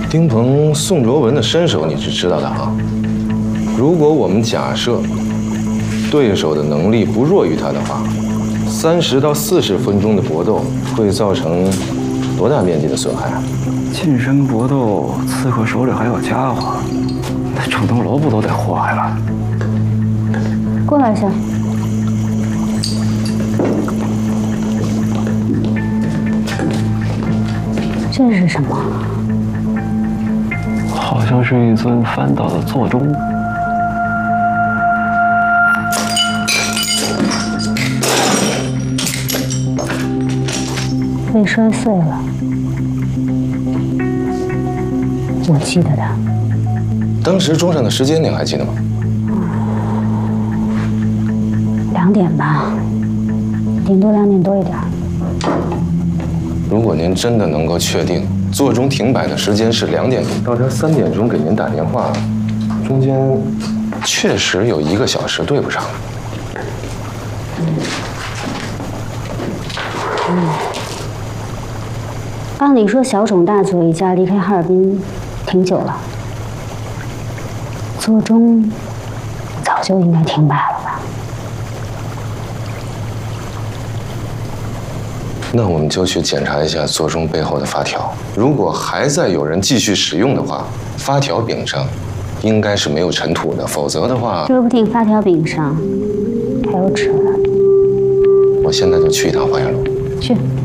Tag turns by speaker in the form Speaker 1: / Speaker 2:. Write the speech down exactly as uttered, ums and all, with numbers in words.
Speaker 1: 丁鹏、宋卓文的身手你是知道的哈。如果我们假设对手的能力不弱于他的话，三十到四十分钟的搏斗会造成多大面积的损害啊？
Speaker 2: 近身搏斗，刺客手里还有家伙，那整栋楼不都得坏了？
Speaker 3: 过来一下。这是什么？
Speaker 2: 好像是一尊翻倒的座钟。
Speaker 3: 被摔碎了。我记得的。
Speaker 1: 当时钟上的时间你还记得吗？
Speaker 3: 两点吧，顶多两点多一点。
Speaker 1: 如果您真的能够确定座钟停摆的时间是两点钟，到他三点钟给您打电话，中间确实有一个小时对不上。
Speaker 3: 嗯。按理说，小种大佐一家离开哈尔滨挺久了，座钟早就应该停摆了吧？
Speaker 1: 那我们就去检查一下座钟背后的发条，如果还在有人继续使用的话，发条柄上应该是没有尘土的，否则的话，
Speaker 3: 说不定发条柄上还有纸呢。
Speaker 1: 我现在就去一趟花园路。
Speaker 3: 去。